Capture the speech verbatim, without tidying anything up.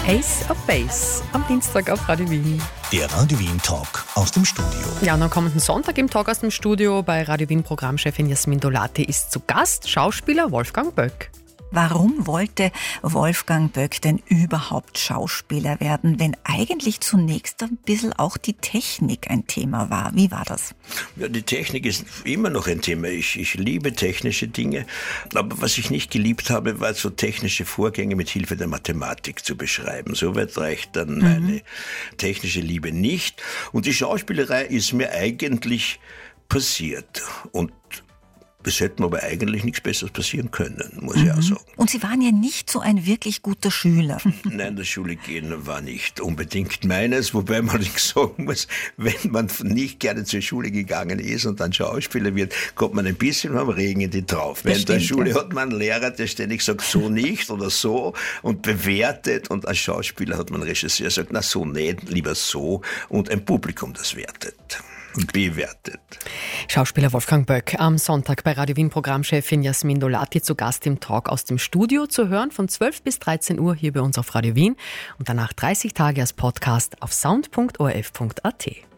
Ace of Base am Dienstag auf Radio Wien. Der Radio Wien Talk aus dem Studio. Ja, und am kommenden Sonntag im Talk aus dem Studio bei Radio Wien Programmchefin Jasmin Dolati ist zu Gast Schauspieler Wolfgang Böck. Warum wollte Wolfgang Böck denn überhaupt Schauspieler werden, wenn eigentlich zunächst ein bisschen auch die Technik ein Thema war? Wie war das? Ja, die Technik ist immer noch ein Thema. Ich, ich liebe technische Dinge. Aber was ich nicht geliebt habe, war so technische Vorgänge mit Hilfe der Mathematik zu beschreiben. Soweit reicht dann mhm. meine technische Liebe nicht. Und die Schauspielerei ist mir eigentlich passiert. Und es hätte mir aber eigentlich nichts Besseres passieren können, muss mhm. ich auch sagen. Und Sie waren ja nicht so ein wirklich guter Schüler. Nein, das Schule gehen war nicht unbedingt meines, wobei man sagen muss, wenn man nicht gerne zur Schule gegangen ist und dann Schauspieler wird, kommt man ein bisschen am Regen in die drauf. Weil in der Schule ja. hat man einen Lehrer, der ständig sagt, so nicht oder so und bewertet, und als Schauspieler hat man einen Regisseur, der sagt, na so nicht, lieber so, und ein Publikum, das wertet und bewertet. Schauspieler Wolfgang Böck am Sonntag bei Radio Wien Programmchefin Jasmin Dolati zu Gast im Talk aus dem Studio, zu hören von zwölf bis dreizehn Uhr hier bei uns auf Radio Wien und danach dreißig Tage als Podcast auf sound punkt o r f punkt a t.